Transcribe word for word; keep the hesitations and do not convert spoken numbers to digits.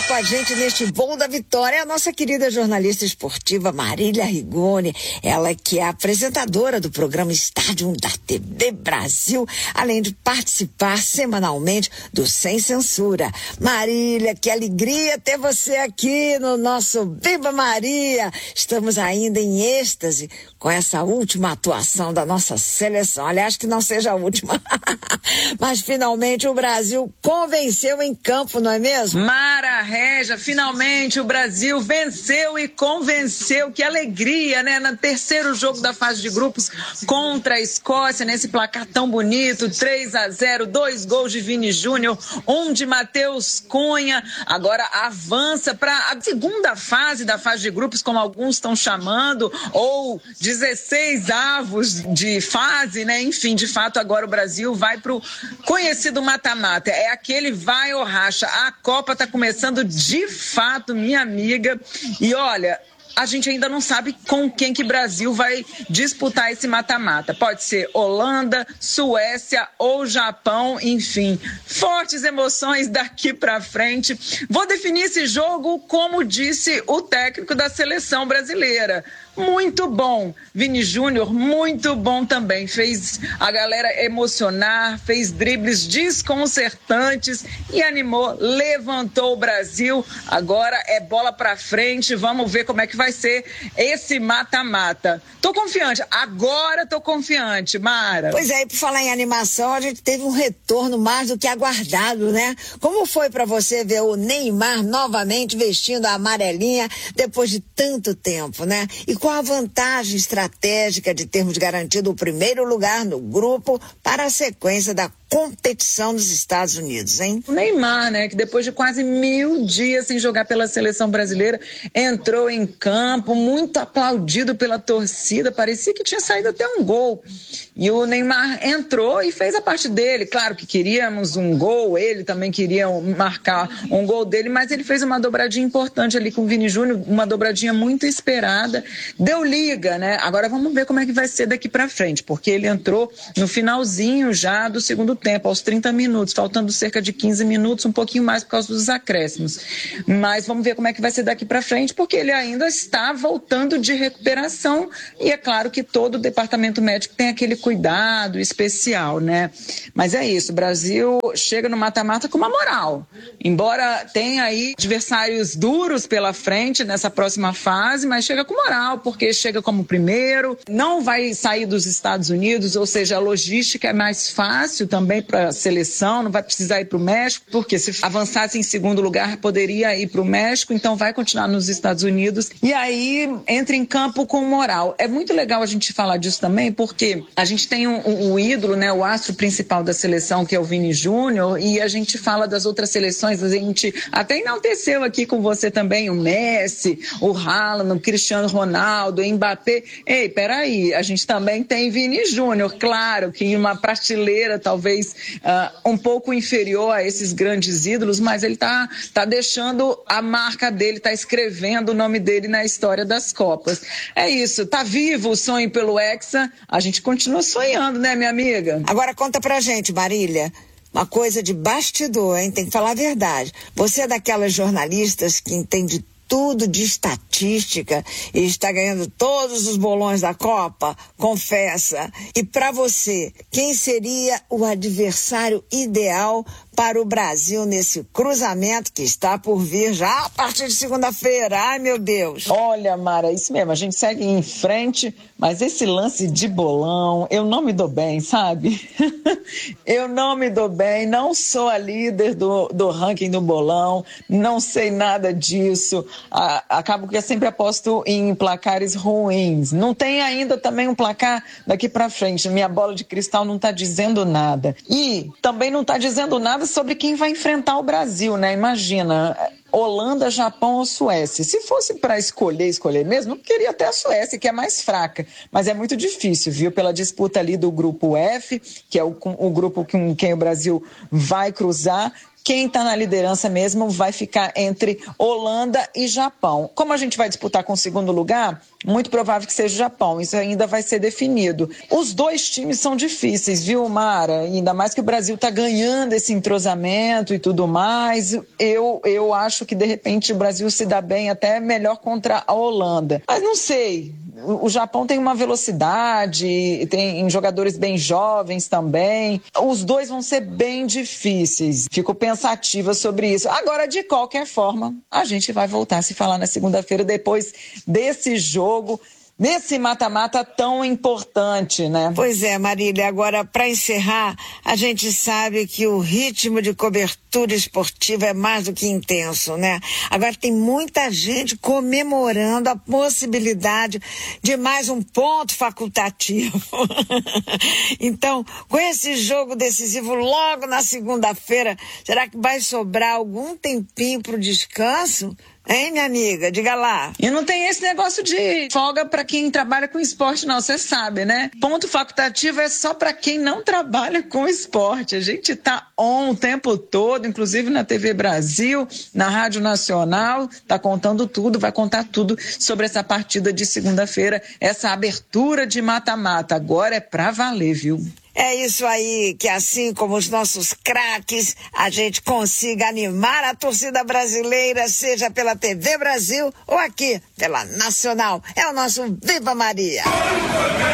com a gente neste voo da vitória é a nossa querida jornalista esportiva Marília Rigoni, ela que é apresentadora do programa Estádio da T V Brasil, além de participar semanalmente do Sem Censura. Marília, que alegria ter você aqui no nosso Viva Maria! Estamos ainda em êxtase com essa última atuação da nossa seleção. Aliás, que não seja a última. Mas finalmente o Brasil convenceu em campo, não é mesmo? Mara Regia, finalmente o Brasil venceu e convenceu. Que alegria, né? No terceiro jogo da fase de grupos contra a Escócia, nesse placar tão bonito, três a zero, dois gols de Vini Júnior, um de Matheus Cunha. Agora avança para a segunda fase da fase de grupos, como alguns estão chamando, ou dezesseis avos de fase, né? Enfim, de fato, agora o Brasil vai para o conhecido mata-mata. É aquele vai ou racha. A Copa está começando de fato, minha amiga. E olha, a gente ainda não sabe com quem que o Brasil vai disputar esse mata-mata. Pode ser Holanda, Suécia ou Japão, enfim. Fortes emoções daqui para frente. Vou definir esse jogo como disse o técnico da seleção brasileira. Muito bom. Vini Júnior, muito bom também. Fez a galera emocionar, fez dribles desconcertantes e animou, levantou o Brasil. Agora é bola pra frente, vamos ver como é que vai ser esse mata-mata. Tô confiante, agora tô confiante, Mara. Pois é, e por falar em animação, a gente teve um retorno mais do que aguardado, né? Como foi pra você ver o Neymar novamente vestindo a amarelinha depois de tanto tempo, né? E qual a vantagem estratégica de termos garantido o primeiro lugar no grupo para a sequência da competição dos Estados Unidos, hein? O Neymar, né, que depois de quase mil dias sem jogar pela seleção brasileira, entrou em campo, muito aplaudido pela torcida, parecia que tinha saído até um gol. E o Neymar entrou e fez a parte dele. Claro que queríamos um gol, ele também queria marcar um gol dele, mas ele fez uma dobradinha importante ali com o Vini Júnior, uma dobradinha muito esperada. Deu liga, né? Agora vamos ver como é que vai ser daqui pra frente, porque ele entrou no finalzinho já do segundo tempo, aos trinta minutos, faltando cerca de quinze minutos, um pouquinho mais por causa dos acréscimos. Mas vamos ver como é que vai ser daqui para frente, porque ele ainda está voltando de recuperação e é claro que todo o departamento médico tem aquele cuidado especial, né? Mas é isso, o Brasil chega no mata-mata com uma moral. Embora tenha aí adversários duros pela frente nessa próxima fase, mas chega com moral, porque chega como primeiro, não vai sair dos Estados Unidos, ou seja, a logística é mais fácil também para a seleção, não vai precisar ir para o México, porque se avançasse em segundo lugar poderia ir para o México, então vai continuar nos Estados Unidos e aí entra em campo com moral. É muito legal a gente falar disso também, porque a gente tem um, um, um ídolo, né, o astro principal da seleção, que é o Vini Júnior, e a gente fala das outras seleções, a gente até enalteceu aqui com você também o Messi, o Haaland, o Cristiano Ronaldo, o Mbappé. Ei, peraí, a gente também tem Vini Júnior, claro que em uma prateleira talvez Uh, um pouco inferior a esses grandes ídolos, mas ele está tá deixando a marca dele, está escrevendo o nome dele na história das Copas. É isso, tá vivo o sonho pelo Hexa, a gente continua sonhando, né, minha amiga? Agora conta pra gente, Marília, uma coisa de bastidor, hein? Tem que falar a verdade. Você é daquelas jornalistas que entende tudo de estatística e está ganhando todos os bolões da Copa? Confessa. E para você, quem seria o adversário ideal para o Brasil nesse cruzamento que está por vir já a partir de segunda-feira? Ai, meu Deus. Olha, Mara, isso mesmo, a gente segue em frente, mas esse lance de bolão, eu não me dou bem, sabe? Eu não me dou bem, não sou a líder do, do ranking do bolão, não sei nada disso, ah, acabo que eu sempre aposto em placares ruins. Não tem ainda também um placar daqui para frente, minha bola de cristal não está dizendo nada. E também não está dizendo nada sobre quem vai enfrentar o Brasil, né? Imagina, Holanda, Japão ou Suécia. Se fosse para escolher, escolher mesmo, eu queria até a Suécia, que é mais fraca. Mas é muito difícil, viu? Pela disputa ali do grupo F, que é o, o grupo com quem o Brasil vai cruzar. quem está na liderança mesmo vai ficar entre Holanda e Japão. Como a gente vai disputar com o segundo lugar, muito provável que seja o Japão, isso ainda vai ser definido. Os dois times são difíceis, viu, Mara? Ainda mais que o Brasil está ganhando esse entrosamento e tudo mais. Eu, eu acho que, de repente, o Brasil se dá bem até melhor contra a Holanda. Mas não sei, o Japão tem uma velocidade, tem jogadores bem jovens também. Os dois vão ser bem difíceis. Fico pensativa sobre isso. Agora, de qualquer forma, a gente vai voltar a se falar na segunda-feira, depois desse jogo, nesse mata-mata tão importante, né? Pois é, Marília. Agora, para encerrar, a gente sabe que o ritmo de cobertura esportiva é mais do que intenso, né? Agora tem muita gente comemorando a possibilidade de mais um ponto facultativo. Então, com esse jogo decisivo logo na segunda-feira, será que vai sobrar algum tempinho para o descanso? Hein, minha amiga? Diga lá. E não tem esse negócio de folga para quem trabalha com esporte, não. Você sabe, né? Ponto facultativo é só para quem não trabalha com esporte. A gente tá on o tempo todo, inclusive na T V Brasil, na Rádio Nacional, tá contando tudo, vai contar tudo sobre essa partida de segunda-feira, essa abertura de mata-mata. Agora é pra valer, viu? É isso aí, que assim como os nossos craques, a gente consiga animar a torcida brasileira, seja pela T V Brasil ou aqui pela Nacional. É o nosso Viva Maria!